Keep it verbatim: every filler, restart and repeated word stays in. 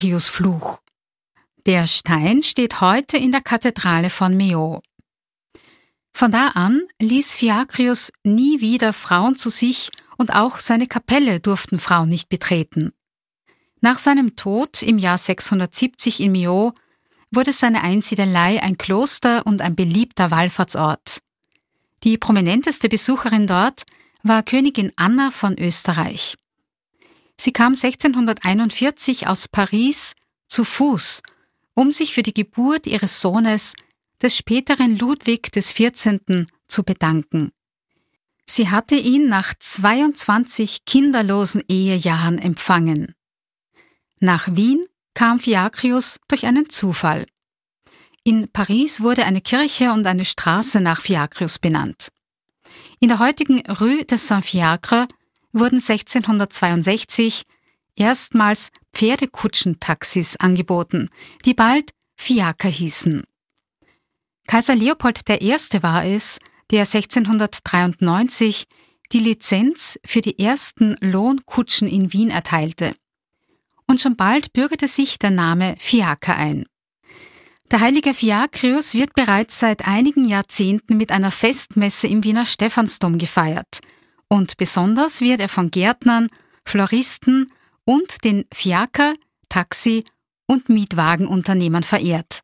Fluch. Der Stein steht heute in der Kathedrale von Meaux. Von da an ließ Fiakrius nie wieder Frauen zu sich und auch seine Kapelle durften Frauen nicht betreten. Nach seinem Tod im Jahr sechshundertsiebzig in Meaux wurde seine Einsiedelei ein Kloster und ein beliebter Wallfahrtsort. Die prominenteste Besucherin dort war Königin Anna von Österreich. Sie kam sechzehnhunderteinundvierzig aus Paris zu Fuß, um sich für die Geburt ihres Sohnes, des späteren Ludwig des vierzehnten, zu bedanken. Sie hatte ihn nach zweiundzwanzig kinderlosen Ehejahren empfangen. Nach Wien kam Fiakrius durch einen Zufall. In Paris wurde eine Kirche und eine Straße nach Fiakrius benannt. In der heutigen Rue de Saint-Fiacre wurden sechzehnhundertzweiundsechzig erstmals Pferdekutschentaxis angeboten, die bald Fiaker hießen. Kaiser Leopold der Erste war es, der sechzehnhundertdreiundneunzig die Lizenz für die ersten Lohnkutschen in Wien erteilte. Und schon bald bürgerte sich der Name Fiaker ein. Der heilige Fiakrius wird bereits seit einigen Jahrzehnten mit einer Festmesse im Wiener Stephansdom gefeiert. Und besonders wird er von Gärtnern, Floristen und den Fiaker-, Taxi- und Mietwagenunternehmern verehrt.